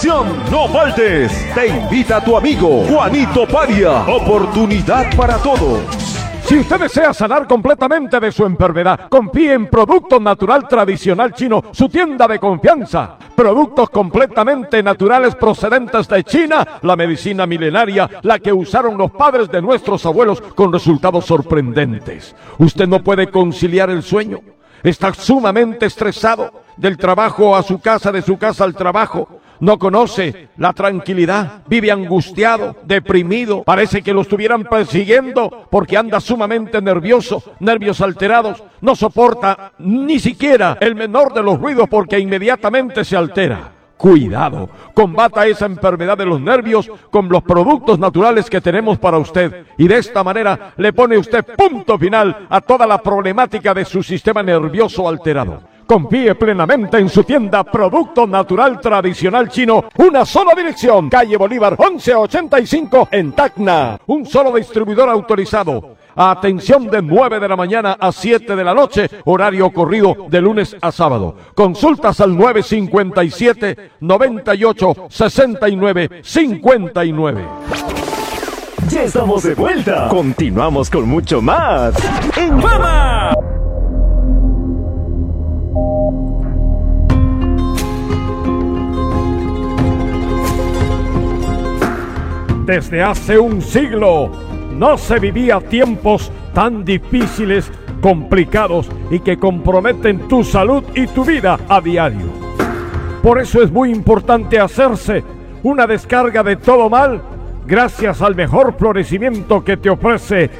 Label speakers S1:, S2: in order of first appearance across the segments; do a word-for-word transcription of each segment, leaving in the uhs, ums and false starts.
S1: diversión, no faltes. Te invita a tu amigo Juanito Paria. Oportunidad para todos.
S2: Si usted desea sanar completamente de su enfermedad, confíe en Producto Natural Tradicional Chino, su tienda de confianza. Productos completamente naturales procedentes de China, la medicina milenaria, la que usaron los padres de nuestros abuelos con resultados sorprendentes. ¿Usted no puede conciliar el sueño? ¿Está sumamente estresado del trabajo a su casa, de su casa al trabajo? No conoce la tranquilidad, vive angustiado, deprimido, parece que lo estuvieran persiguiendo porque anda sumamente nervioso, nervios alterados, no soporta ni siquiera el menor de los ruidos porque inmediatamente se altera. Cuidado, combata esa enfermedad de los nervios con los productos naturales que tenemos para usted y de esta manera le pone usted punto final a toda la problemática de su sistema nervioso alterado. Confíe plenamente en su tienda Producto Natural Tradicional Chino, una sola dirección, calle Bolívar once ochenta y cinco en Tacna, un solo distribuidor autorizado. Atención de nueve de la mañana a siete de la noche, horario corrido de lunes a sábado. Consultas al nueve cinco siete, noventa y ocho, sesenta y nueve, cincuenta y nueve.
S3: Ya estamos de vuelta. Continuamos con mucho más en Fama.
S2: Desde hace un siglo no se vivía tiempos tan difíciles, complicados y que comprometen tu salud y tu vida a diario. Por eso es muy importante hacerse una descarga de todo mal gracias al mejor florecimiento que te ofrece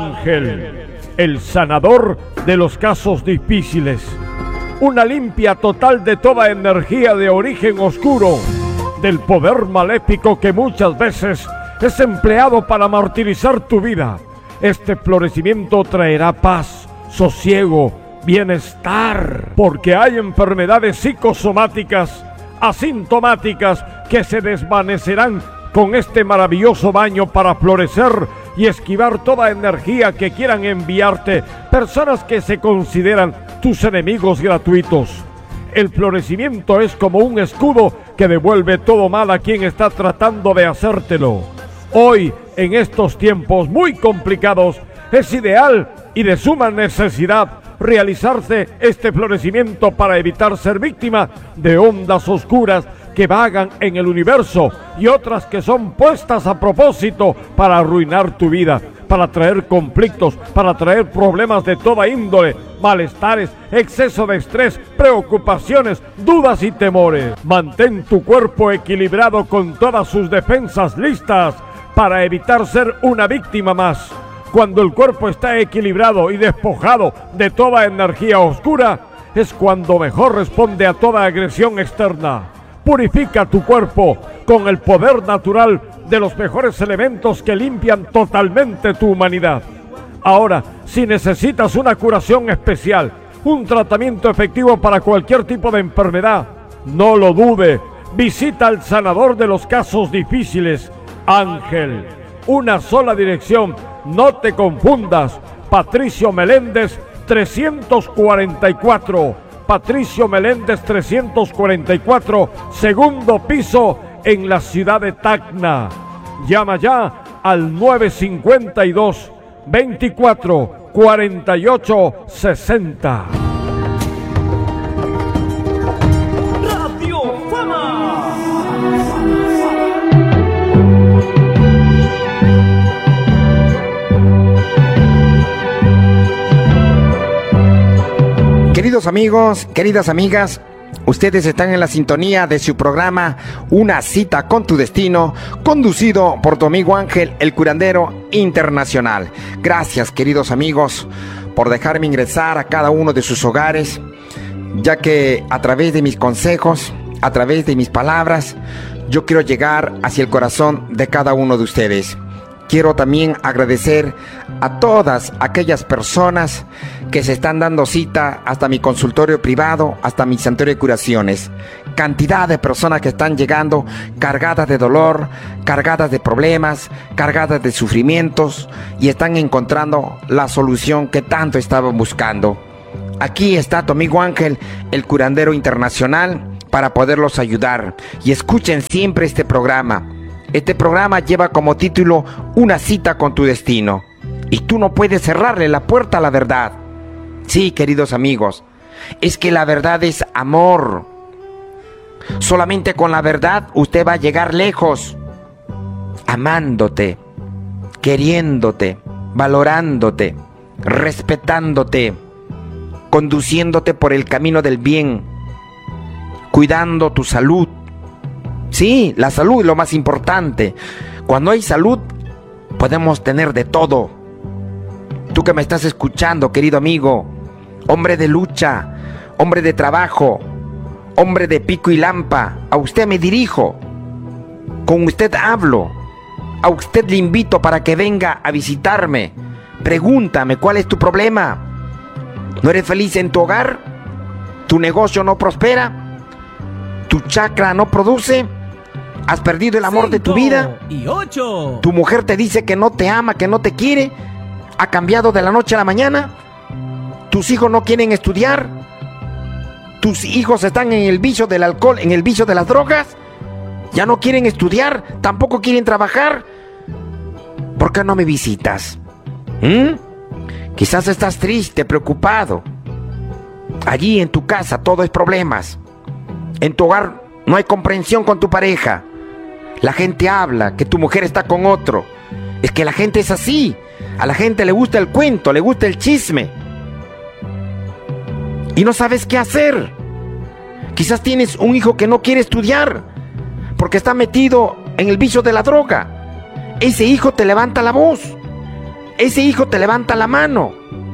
S2: Ángel, el sanador de los casos difíciles. Una limpia total de toda energía de origen oscuro, del poder maléfico que muchas veces es empleado para martirizar tu vida. Este florecimiento traerá paz, sosiego, bienestar, porque hay enfermedades psicosomáticas, asintomáticas, que se desvanecerán con este maravilloso baño para florecer y esquivar toda energía que quieran enviarte personas que se consideran tus enemigos gratuitos. El florecimiento es como un escudo que devuelve todo mal a quien está tratando de hacértelo. Hoy, en estos tiempos muy complicados, es ideal y de suma necesidad realizarse este florecimiento para evitar ser víctima de ondas oscuras que vagan en el universo y otras que son puestas a propósito para arruinar tu vida, para traer conflictos, para traer problemas de toda índole, malestares, exceso de estrés, preocupaciones, dudas y temores. Mantén tu cuerpo equilibrado con todas sus defensas listas para evitar ser una víctima más. Cuando el cuerpo está equilibrado y despojado de toda energía oscura, es cuando mejor responde a toda agresión externa. Purifica tu cuerpo con el poder natural de los mejores elementos que limpian totalmente tu humanidad. Ahora, si necesitas una curación especial, un tratamiento efectivo para cualquier tipo de enfermedad, no lo dude. Visita al sanador de los casos difíciles, Ángel. Una sola dirección, no te confundas. Patricio Meléndez trescientos cuarenta y cuatro. Patricio Meléndez trescientos cuarenta y cuatro, segundo piso en la ciudad de Tacna. Llama ya al nueve cinco dos, veinticuatro, cuarenta y ocho, sesenta.
S3: Radio Fama.
S4: Queridos amigos, queridas amigas, ustedes están en la sintonía de su programa Una cita con tu destino, conducido por tu amigo Ángel, el curandero internacional. Gracias, queridos amigos, por dejarme ingresar a cada uno de sus hogares, ya que a través de mis consejos, a través de mis palabras, yo quiero llegar hacia el corazón de cada uno de ustedes. Quiero también agradecer a todas aquellas personas que se están dando cita hasta mi consultorio privado, hasta mi santuario de curaciones. Cantidad de personas que están llegando cargadas de dolor, cargadas de problemas, cargadas de sufrimientos y están encontrando la solución que tanto estaban buscando. Aquí está tu amigo Ángel, el curandero internacional, para poderlos ayudar. Y escuchen siempre este programa. Este programa lleva como título Una cita con tu destino. Y tú no puedes cerrarle la puerta a la verdad. Sí, queridos amigos, es que la verdad es amor. Solamente con la verdad usted va a llegar lejos. Amándote, queriéndote, valorándote, respetándote, conduciéndote por el camino del bien, cuidando tu salud. Sí, la salud es lo más importante. Cuando hay salud, podemos tener de todo. Tú que me estás escuchando, querido amigo, hombre de lucha, hombre de trabajo, hombre de pico y lampa, a usted me dirijo, con usted hablo, a usted le invito para que venga a visitarme. Pregúntame, ¿cuál es tu problema? ¿No eres feliz en tu hogar? ¿Tu negocio no prospera? ¿Tu chakra no produce? ¿Has perdido el amor de tu vida?
S5: Y ocho.
S4: ¿Tu mujer te dice que no te ama, que no te quiere? ¿Ha cambiado de la noche a la mañana? ¿Tus hijos no quieren estudiar? ¿Tus hijos están en el vicio del alcohol, en el vicio de las drogas? ¿Ya no quieren estudiar? ¿Tampoco quieren trabajar? ¿Por qué no me visitas? ¿Mm? Quizás estás triste, preocupado. Allí en tu casa todo es problemas. En tu hogar no hay comprensión con tu pareja. La gente habla que tu mujer está con otro. Es que la gente es así. A la gente le gusta el cuento, le gusta el chisme. Y no sabes qué hacer. Quizás tienes un hijo que no quiere estudiar porque está metido en el vicio de la droga. Ese hijo te levanta la voz. Ese hijo te levanta la mano.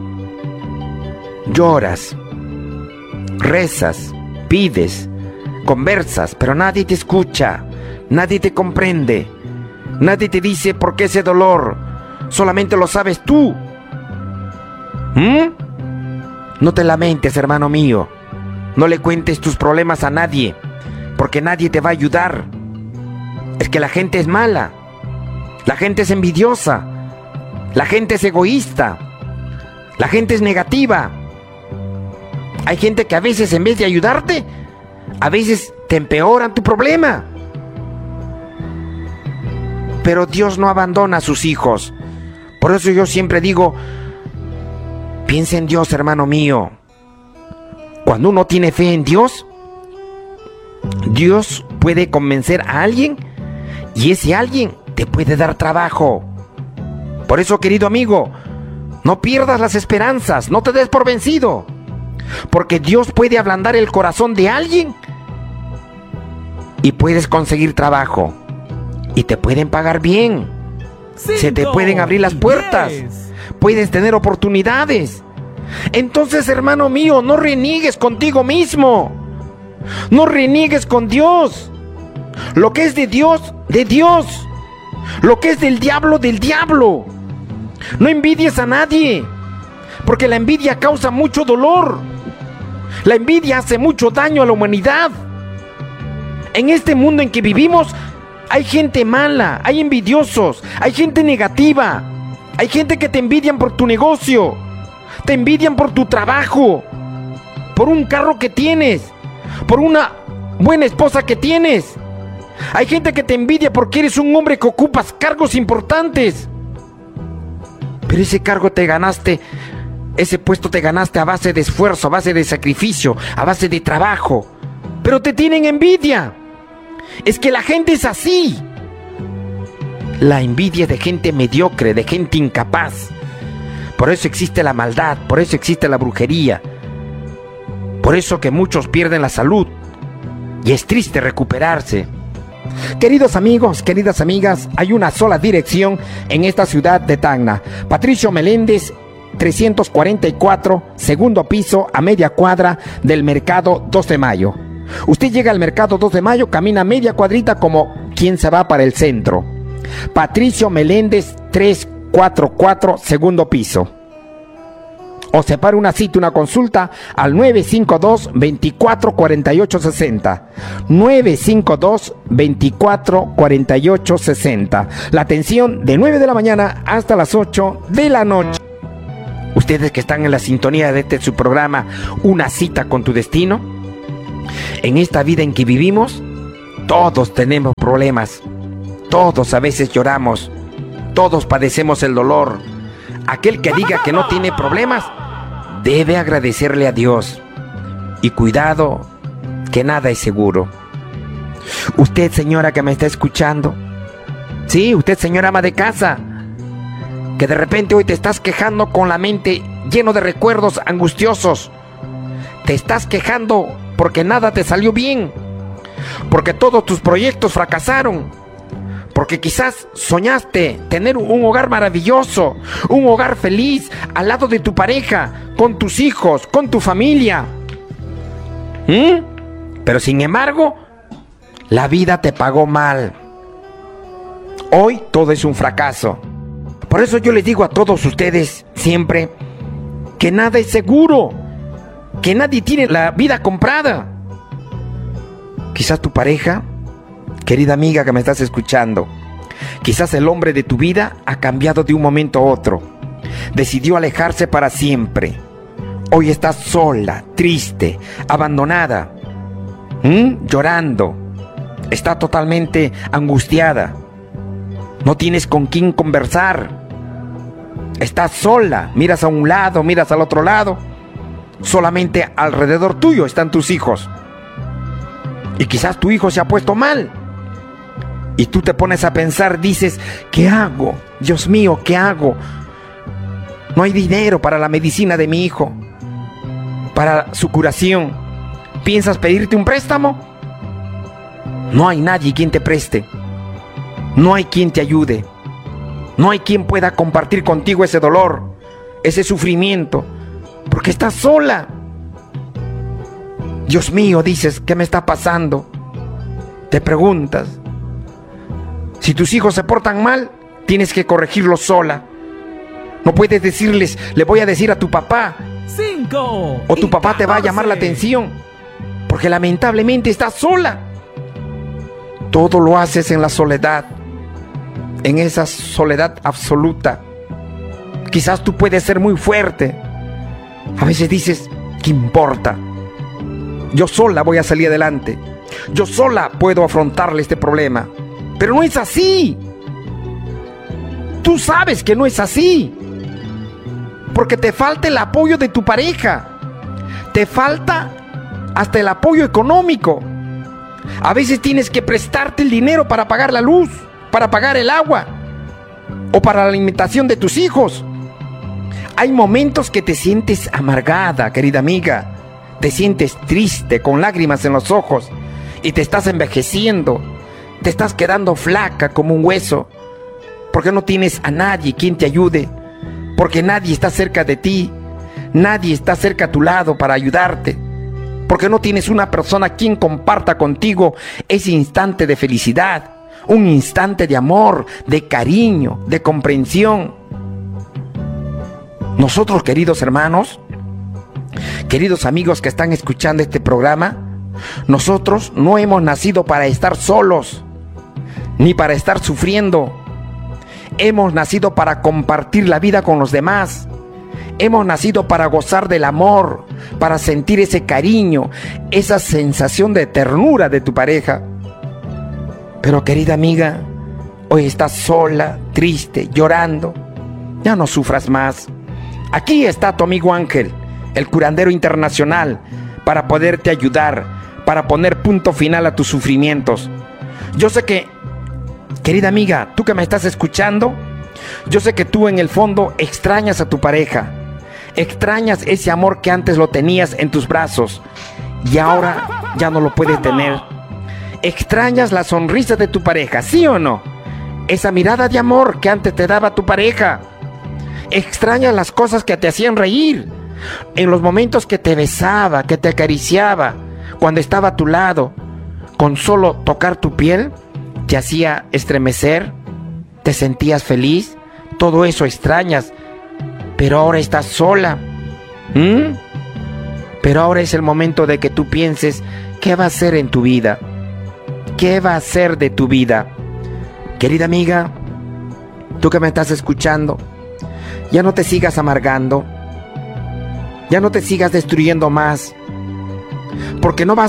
S4: Lloras, rezas, pides, conversas, pero nadie te escucha, nadie te comprende, nadie te dice por qué ese dolor, solamente lo sabes tú. ¿Mm? No te lamentes, hermano mío, no le cuentes tus problemas a nadie, porque nadie te va a ayudar. Es que la gente es mala, la gente es envidiosa, la gente es egoísta, la gente es negativa. Hay gente que a veces en vez de ayudarte, a veces te empeoran tu problema. Pero Dios no abandona a sus hijos. Por eso yo siempre digo, piensa en Dios, hermano mío. Cuando uno tiene fe en Dios, Dios puede convencer a alguien y ese alguien te puede dar trabajo. Por eso, querido amigo, no pierdas las esperanzas, no te des por vencido. Porque Dios puede ablandar el corazón de alguien y puedes conseguir trabajo y te pueden pagar bien. Cinco, se te pueden abrir las puertas, diez. Puedes tener oportunidades. Entonces, hermano mío, no reniegues contigo mismo, no reniegues con Dios. Lo que es de Dios, de Dios. Lo que es del diablo, del diablo. No envidies a nadie, porque la envidia causa mucho dolor. La envidia hace mucho daño a la humanidad. En este mundo en que vivimos hay gente mala, hay envidiosos, hay gente negativa, hay gente que te envidian por tu negocio, te envidian por tu trabajo, por un carro que tienes, por una buena esposa que tienes. Hay gente que te envidia porque eres un hombre que ocupas cargos importantes. Pero ese cargo te ganaste, ese puesto te ganaste a base de esfuerzo, a base de sacrificio, a base de trabajo. Pero te tienen envidia. Es que la gente es así. La envidia de gente mediocre, de gente incapaz. Por eso existe la maldad, por eso existe la brujería. Por eso que muchos pierden la salud. Y es triste recuperarse. Queridos amigos, queridas amigas, hay una sola dirección en esta ciudad de Tacna. Patricio Meléndez, trescientos cuarenta y cuatro, segundo piso, a media cuadra del Mercado dos de Mayo. Usted llega al Mercado dos de Mayo, camina media cuadrita como quien se va para el centro. Patricio Meléndez, trescientos cuarenta y cuatro, segundo piso. O separa una cita, una consulta al nueve cinco dos, veinticuatro cuarenta y ocho sesenta. nueve cinco dos, veinticuatro cuarenta y ocho sesenta. La atención de nueve de la mañana hasta las ocho de la noche. Ustedes que están en la sintonía de este su programa, Una cita con tu destino, En esta vida en que vivimos, todos tenemos problemas. Todos a veces lloramos. Todos padecemos el dolor. Aquel que diga que no tiene problemas, debe agradecerle a Dios. Y cuidado, que nada es seguro. Usted, señora que me está escuchando, sí, usted, señora ama de casa, que de repente hoy te estás quejando con la mente lleno de recuerdos angustiosos. Te estás quejando porque nada te salió bien, porque todos tus proyectos fracasaron, porque quizás soñaste tener un hogar maravilloso, un hogar feliz al lado de tu pareja, con tus hijos, con tu familia. ¿Mm? Pero sin embargo, la vida te pagó mal. Hoy todo es un fracaso. Por eso yo les digo a todos ustedes siempre que nada es seguro, que nadie tiene la vida comprada. Quizás tu pareja, querida amiga que me estás escuchando, quizás el hombre de tu vida ha cambiado de un momento a otro. Decidió alejarse para siempre. Hoy estás sola, triste, abandonada, ¿Mm? llorando. Está totalmente angustiada. No tienes con quién conversar. Estás sola. Miras a un lado, miras al otro lado. Solamente alrededor tuyo están tus hijos. Y quizás tu hijo se ha puesto mal. Y tú te pones a pensar, dices, ¿qué hago? Dios mío, ¿qué hago? No hay dinero para la medicina de mi hijo, para su curación. ¿Piensas pedirte un préstamo? No hay nadie quien te preste. No hay quien te ayude. No hay quien pueda compartir contigo ese dolor, ese sufrimiento, porque estás sola. Dios mío, dices, ¿qué me está pasando? Te preguntas. Si tus hijos se portan mal, tienes que corregirlos sola. No puedes decirles, le voy a decir a tu papá.
S5: Cinco.
S4: O tu papá te va a llamar la atención, porque lamentablemente estás sola. Todo lo haces en la soledad, en esa soledad absoluta. Quizás tú puedes ser muy fuerte. A veces dices, ¿qué importa? Yo sola voy a salir adelante. Yo sola puedo afrontarle este problema. Pero no es así. Tú sabes que no es así. Porque te falta el apoyo de tu pareja. Te falta hasta el apoyo económico. A veces tienes que prestarte el dinero para pagar la luz, para pagar el agua o para la alimentación de tus hijos. Hay momentos que te sientes amargada, querida amiga. Te sientes triste, con lágrimas en los ojos, y te estás envejeciendo. Te estás quedando flaca como un hueso, porque no tienes a nadie quien te ayude, porque nadie está cerca de ti, nadie está cerca a tu lado para ayudarte, porque no tienes una persona quien comparta contigo ese instante de felicidad, un instante de amor, de cariño, de comprensión. Nosotros, queridos hermanos, queridos amigos que están escuchando este programa, nosotros no hemos nacido para estar solos, ni para estar sufriendo. Hemos nacido para compartir la vida con los demás. Hemos nacido para gozar del amor, para sentir ese cariño, esa sensación de ternura de tu pareja. Pero, querida amiga, hoy estás sola, triste, llorando. Ya no sufras más. Aquí está tu amigo Ángel, el curandero internacional, para poderte ayudar, para poner punto final a tus sufrimientos. Yo sé que, querida amiga, tú que me estás escuchando, yo sé que tú en el fondo extrañas a tu pareja, extrañas ese amor que antes lo tenías en tus brazos y ahora ya no lo puedes tener. Extrañas la sonrisa de tu pareja, ¿sí o no? Esa mirada de amor que antes te daba tu pareja. Extrañas las cosas que te hacían reír, en los momentos que te besaba, que te acariciaba, cuando estaba a tu lado. Con solo tocar tu piel te hacía estremecer, te sentías feliz. Todo eso extrañas, pero ahora estás sola. ¿Mm? Pero ahora es el momento de que tú pienses, ¿qué va a ser en tu vida? ¿Qué va a ser de tu vida? Querida amiga, tú que me estás escuchando, ya no te sigas amargando, ya no te sigas destruyendo más, porque no vas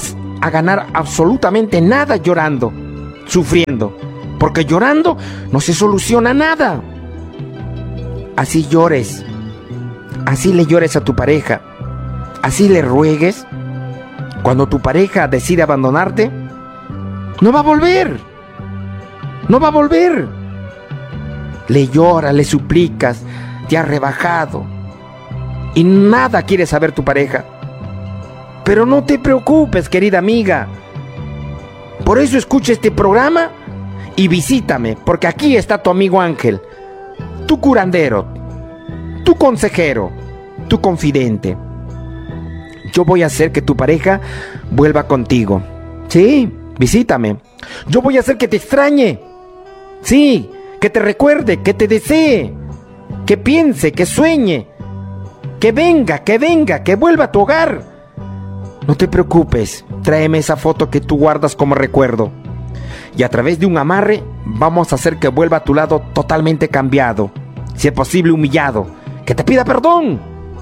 S4: a ganar absolutamente nada llorando, sufriendo, porque llorando no se soluciona nada. Así llores, así le llores a tu pareja, así le ruegues, cuando tu pareja decide abandonarte, no va a volver, no va a volver. Le lloras, le suplicas, te ha rebajado y nada quiere saber tu pareja. Pero no te preocupes, querida amiga. Por eso escucha este programa y visítame, porque aquí está tu amigo Ángel, tu curandero, tu consejero, tu confidente. Yo voy a hacer que tu pareja vuelva contigo. Sí, visítame. Yo voy a hacer que te extrañe. Sí, que te recuerde, que te desee, que piense, que sueñe, que venga, que venga, que vuelva a tu hogar. No te preocupes, tráeme esa foto que tú guardas como recuerdo. Y a través de un amarre vamos a hacer que vuelva a tu lado totalmente cambiado, si es posible humillado, que te pida perdón.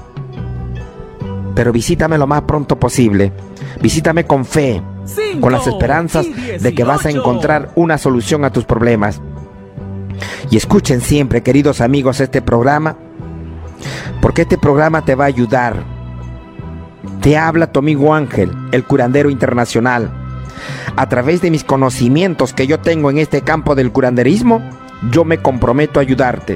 S4: Pero visítame lo más pronto posible. Visítame con fe, cinco, con las esperanzas de que vas a encontrar una solución a tus problemas. Y escuchen siempre, queridos amigos, este programa, porque este programa te va a ayudar. Te habla tu amigo Ángel, el curandero internacional. A través de mis conocimientos que yo tengo en este campo del curanderismo, yo me comprometo a ayudarte.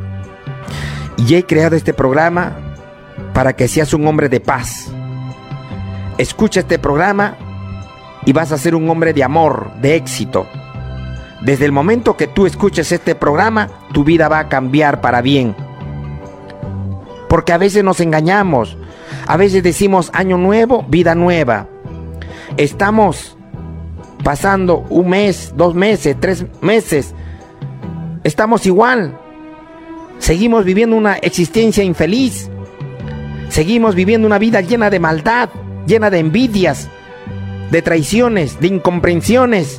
S4: Y he creado este programa para que seas un hombre de paz. Escucha este programa y vas a ser un hombre de amor, de éxito. Desde el momento que tú escuches este programa, tu vida va a cambiar para bien. Porque a veces nos engañamos. A veces decimos año nuevo, vida nueva. Estamos pasando un mes, dos meses, tres meses. Estamos igual. Seguimos viviendo una existencia infeliz. Seguimos viviendo una vida llena de maldad, llena de envidias, de traiciones, de incomprensiones.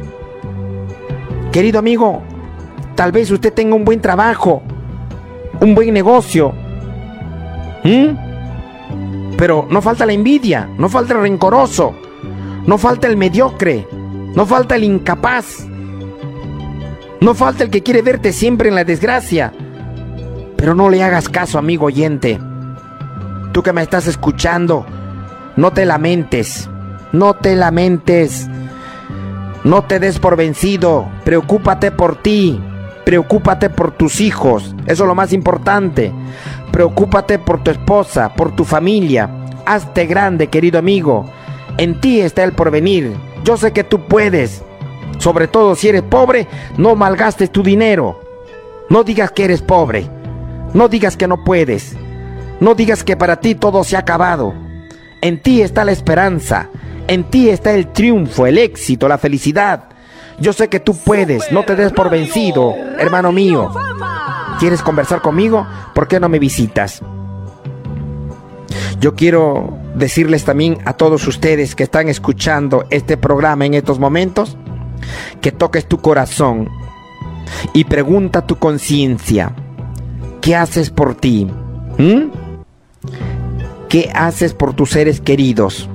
S4: Querido amigo, tal vez usted tenga un buen trabajo, un buen negocio. ¿Mm? Pero no falta la envidia, no falta el rencoroso, no falta el mediocre, no falta el incapaz, no falta el que quiere verte siempre en la desgracia. Pero no le hagas caso, amigo oyente. Tú que me estás escuchando, no te lamentes, no te lamentes, no te des por vencido. Preocúpate por ti, preocúpate por tus hijos, eso es lo más importante. Preocúpate por tu esposa, por tu familia. Hazte grande, querido amigo. En ti está el porvenir. Yo sé que tú puedes. Sobre todo si eres pobre, no malgastes tu dinero. No digas que eres pobre. No digas que no puedes. No digas que para ti todo se ha acabado. En ti está la esperanza. En ti está el triunfo, el éxito, la felicidad. Yo sé que tú puedes. No te des por vencido, hermano mío. ¿Quieres conversar conmigo? ¿Por qué no me visitas? Yo quiero decirles también a todos ustedes que están escuchando este programa en estos momentos, que toques tu corazón y pregunta a tu conciencia, ¿qué haces por ti? ¿Mm? ¿Qué haces por tus seres queridos?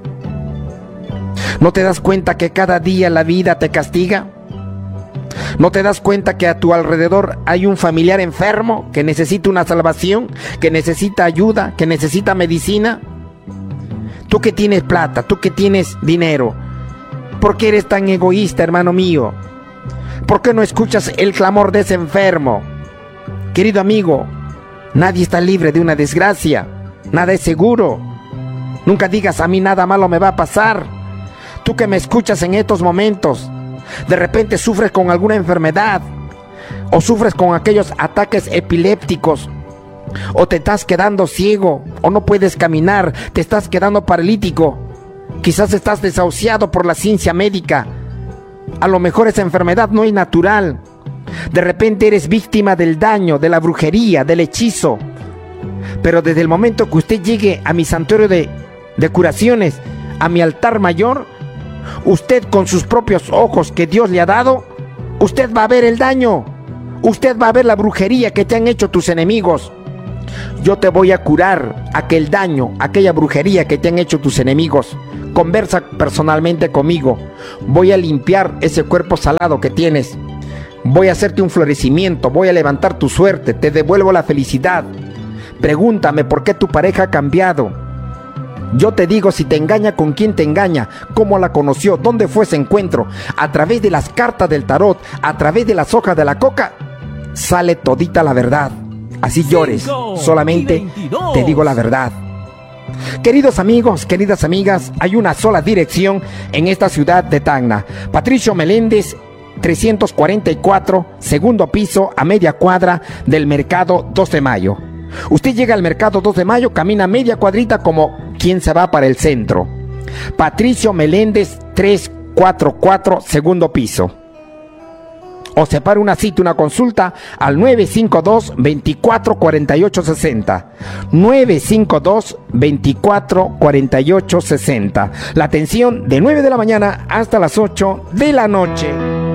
S4: ¿No te das cuenta que cada día la vida te castiga? ¿No te das cuenta que a tu alrededor hay un familiar enfermo que necesita una salvación, que necesita ayuda, que necesita medicina? Tú que tienes plata, tú que tienes dinero, ¿por qué eres tan egoísta, hermano mío? ¿Por qué no escuchas el clamor de ese enfermo? Querido amigo, nadie está libre de una desgracia, nada es seguro. Nunca digas a mí nada malo me va a pasar. Tú que me escuchas en estos momentos, de repente sufres con alguna enfermedad, o sufres con aquellos ataques epilépticos, o te estás quedando ciego, o no puedes caminar, te estás quedando paralítico. Quizás estás desahuciado por la ciencia médica. A lo mejor esa enfermedad no es natural. De repente eres víctima del daño, de la brujería, del hechizo. Pero desde el momento que usted llegue a mi santuario de, de curaciones, a mi altar mayor, usted con sus propios ojos que Dios le ha dado, usted va a ver el daño. Usted va a ver la brujería que te han hecho tus enemigos. Yo te voy a curar aquel daño, aquella brujería que te han hecho tus enemigos conversa personalmente conmigo. Voy a limpiar ese cuerpo salado que tienes. Voy a hacerte un florecimiento, voy a levantar tu suerte, te devuelvo la felicidad. Pregúntame por qué tu pareja ha cambiado. Yo te digo si te engaña, con quién te engaña, cómo la conoció, dónde fue ese encuentro. A través de las cartas del tarot, a través de las hojas de la coca, sale todita la verdad. Así llores, solamente te digo la verdad. Queridos amigos, queridas amigas, hay una sola dirección en esta ciudad de Tacna. Patricio Meléndez, trescientos cuarenta y cuatro, segundo piso, a media cuadra del Mercado dos de Mayo. Usted llega al Mercado dos de Mayo, camina media cuadrita como quien se va para el centro. Patricio Meléndez, trescientos cuarenta y cuatro, segundo piso. O separa una cita, una consulta al nueve cinco dos, veinticuatro cuarenta y ocho sesenta. nueve cinco dos, veinticuatro cuarenta y ocho sesenta. La atención de nueve de la mañana hasta las ocho de la noche.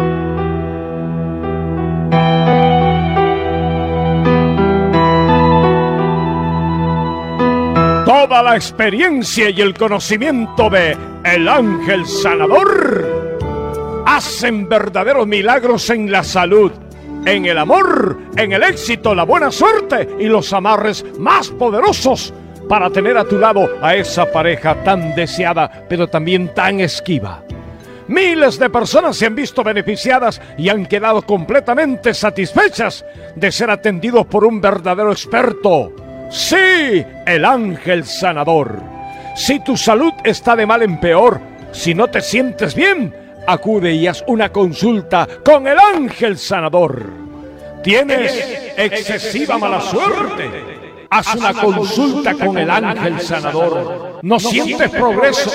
S2: Toda la experiencia y el conocimiento de El Ángel Sanador hacen verdaderos milagros en la salud, en el amor, en el éxito, la buena suerte y los amarres más poderosos para tener a tu lado a esa pareja tan deseada, pero también tan esquiva. Miles de personas se han visto beneficiadas y han quedado completamente satisfechas de ser atendidos por un verdadero experto. Sí, El Ángel Sanador. Si tu salud está de mal en peor, si no te sientes bien, acude y haz una consulta con El Ángel Sanador. ¿Tienes excesiva mala suerte? Haz una consulta con El Ángel Sanador. ¿No sientes progreso?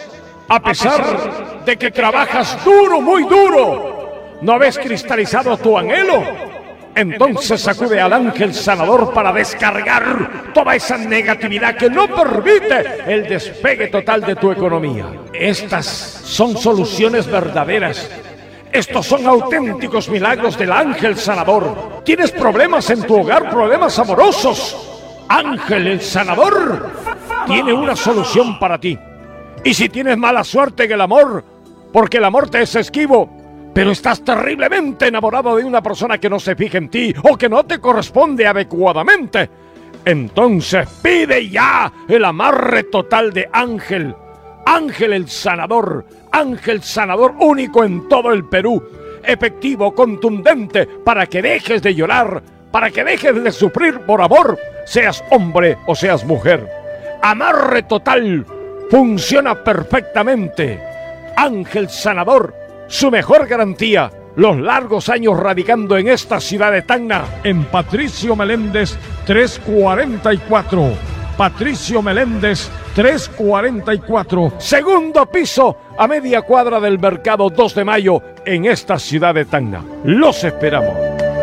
S2: A pesar de que trabajas duro, muy duro, ¿no ves cristalizado tu anhelo? Entonces acude al Ángel Sanador para descargar toda esa negatividad que no permite el despegue total de tu economía. Estas son soluciones verdaderas. Estos son auténticos milagros del Ángel Sanador. ¿Tienes problemas en tu hogar, problemas amorosos? Ángel el Sanador tiene una solución para ti. Y si tienes mala suerte en el amor, porque el amor te es esquivo, pero estás terriblemente enamorado de una persona que no se fija en ti o que no te corresponde adecuadamente, entonces pide ya el amarre total de Ángel. Ángel el Sanador, Ángel Sanador único en todo el Perú, efectivo, contundente, para que dejes de llorar, para que dejes de sufrir por amor, seas hombre o seas mujer. Amarre total, funciona perfectamente. Ángel Sanador, su mejor garantía, los largos años radicando en esta ciudad de Tacna. En Patricio Meléndez trescientos cuarenta y cuatro. Patricio Meléndez trescientos cuarenta y cuatro. Segundo piso, a media cuadra del Mercado dos de Mayo, en esta ciudad de Tacna. Los esperamos.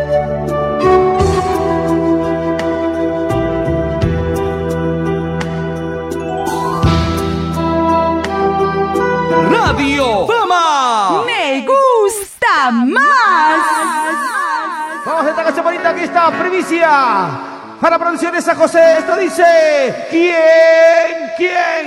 S5: Radio Fama.
S6: Me gusta más.
S5: Vamos a esta canción bonita, aquí está, primicia. Para producciones a José, esto dice: ¿Quién? ¿Quién?